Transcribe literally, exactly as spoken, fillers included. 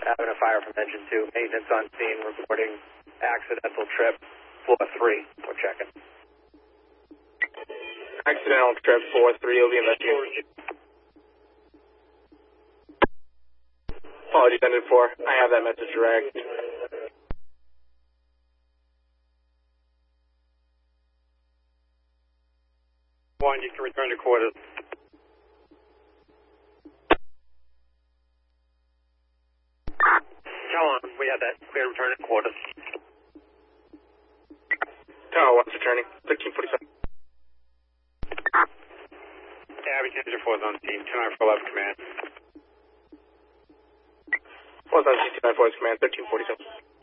having a fire from engine two. Maintenance on scene reporting accidental trip, floor three. We're checking. Accidental trip, floor three, will be investigated. Apologies, ended four. I have that message direct. One, you can return to quarters. Tower one, we have that clear return to quarters. Tower one's returning, thirteen forty-seven. Yeah, we change your fours on scene, two nine four left command. Four's on scene, two nine four is command, thirteen forty-seven.